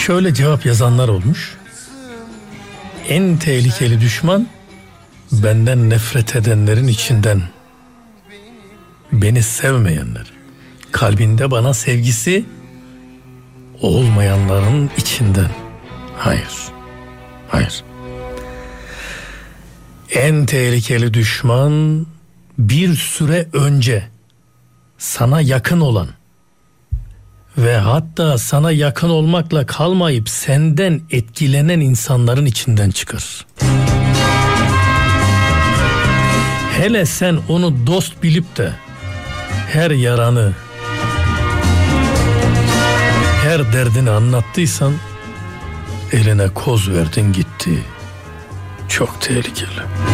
Şöyle cevap yazanlar olmuş. En tehlikeli düşman benden nefret edenlerin içinden. Beni sevmeyenler. Kalbinde bana sevgisi olmayanların içinden. Hayır. Hayır. En tehlikeli düşman bir süre önce sana yakın olan ve hatta sana yakın olmakla kalmayıp senden etkilenen insanların içinden çıkar. Hele sen onu dost bilip de her yaranı, her derdini anlattıysan eline koz verdin gitti. Çok tehlikeli.